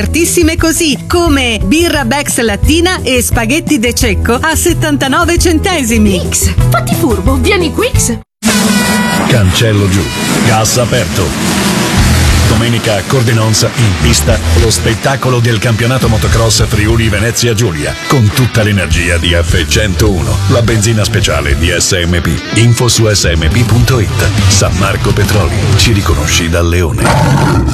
Artissime così, come birra Bex lattina e spaghetti De Cecco a 79 centesimi. Quix, fatti furbo, vieni Quix. Cancello giù, gas aperto. Domenica a Cordenons in pista lo spettacolo del campionato motocross Friuli Venezia Giulia con tutta l'energia di F101, la benzina speciale di SMP. Info su smp.it. San Marco Petroli, ci riconosci dal leone.